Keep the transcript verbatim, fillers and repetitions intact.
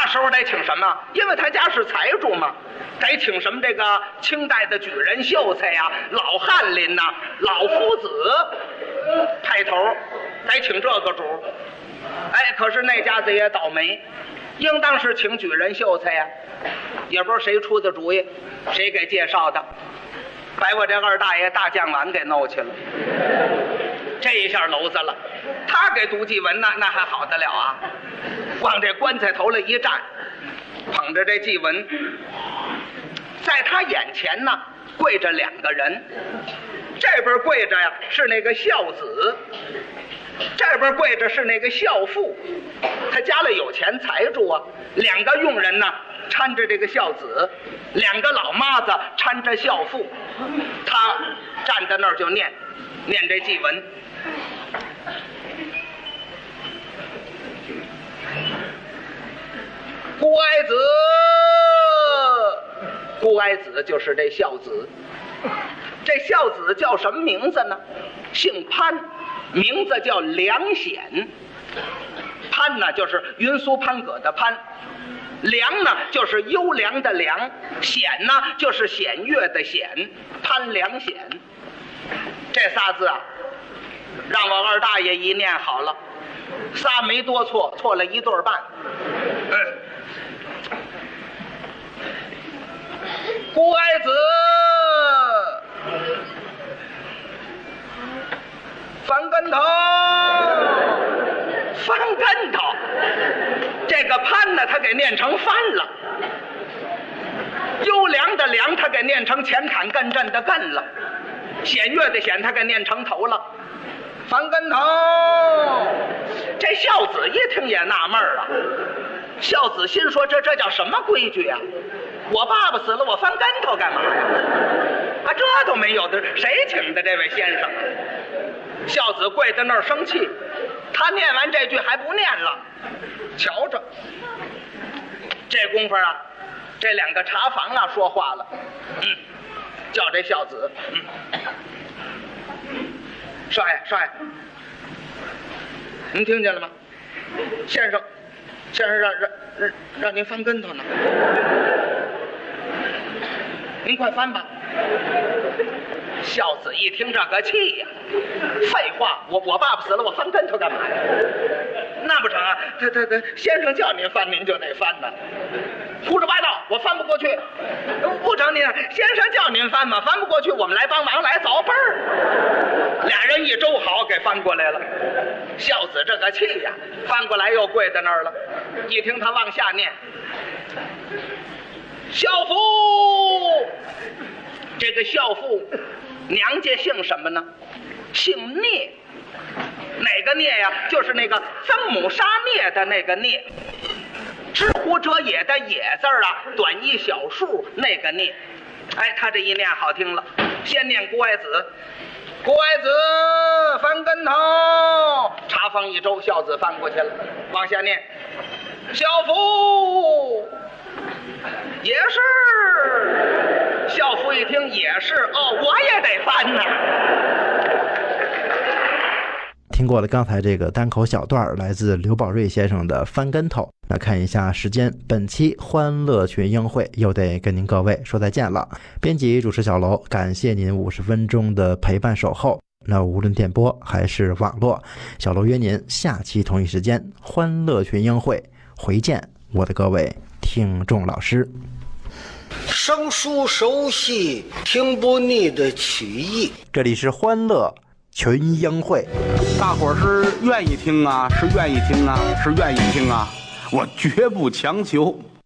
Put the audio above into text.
时候得请什么？因为他家是财主嘛，得请什么这个清代的举人秀才呀、老翰林呐、老夫子派头，得请这个主。哎，可是那家子也倒霉，应当是请举人秀才呀，也不知道谁出的主意，谁给介绍的，把我这二大爷大酱碗给弄去了。这一下娄子了，他给读祭文呢，那还好得了啊？往这棺材头里一站，捧着这祭文，在他眼前呢跪着两个人，这边跪着呀是那个孝子，这边跪着是那个孝父。他家里有钱财主啊，两个佣人呢搀着这个孝子，两个老妈子搀着孝父，他站在那儿就念念这祭文。孤哀子，孤哀子就是这孝子。这孝子叫什么名字呢？姓潘，名字叫梁显。潘呢就是云苏潘葛的潘，梁呢就是优良的良，显呢就是显月的显，潘梁显。这仨字啊，让我二大爷一念好了，仨没多错，错了一对半。嗯，孤哀子，翻跟头，翻跟头。这个潘呢，他给念成翻了；优良的良，他给念成前坎艮震的艮了；显月的显，他给念成头了。翻跟头，这孝子一听也纳闷啊。孝子心说：这这叫什么规矩啊？我爸爸死了，我翻跟头干嘛呀？啊，这都没有的，谁请的这位先生？孝子跪在那儿生气，他念完这句还不念了。瞧着，这功夫啊，这两个茶房啊说话了，嗯，叫这孝子，嗯，少爷，少爷，您听见了吗？先生，先生让让让让您翻跟头呢，您快翻吧。孝子一听这个气呀，废话，我我爸爸死了，我翻跟头干嘛呀？那不成啊，他他他先生叫您翻，您就得翻呢。胡说八道，我翻不过去。不成，您先生叫您翻嘛，翻不过去，我们来帮忙，来走辈儿。俩人一周好给翻过来了。孝子这个气呀，翻过来又跪在那儿了。一听他往下念，孝父，这个孝父娘家姓什么呢？姓聂。哪个聂呀？就是那个曾母杀聂的那个聂，知乎者也的也字啊，短一小竖那个聂。哎，他这一念好听了，先念孤哀子，孤哀子翻跟头，茶坊一周，孝子翻过去了，往下念，孝父也是。孝父一听也是，哦，我也得翻呢。 听过了刚才这个单口小段，来自刘宝瑞先生的翻跟头。那看一下时间，本期欢乐群英会又得跟您各位说再见了。编辑主持小楼，感谢您五十分钟的陪伴守候。那无论电波还是网络，小楼约您下期同一时间欢乐群英会回见，我的各位听众老师。 生疏熟悉，听不腻的曲艺。 这里是欢乐群英会， 大伙儿是愿意听啊，是愿意听啊，是愿意听啊，我绝不强求。